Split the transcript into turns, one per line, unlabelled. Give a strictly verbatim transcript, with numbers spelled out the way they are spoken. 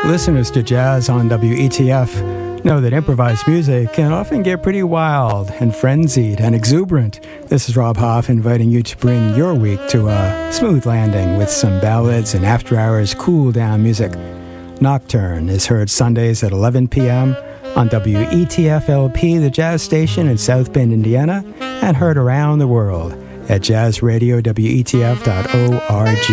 Listeners to Jazz on W E T F know that improvised music can often get pretty wild and frenzied and exuberant. This is Rob Hoff inviting you to bring your week to a smooth landing with some ballads and after-hours cool-down music. Nocturne is heard Sundays at eleven p.m. on W E T F L P, the jazz station in South Bend, Indiana, and heard around the world at jazz radio w e t f dot org.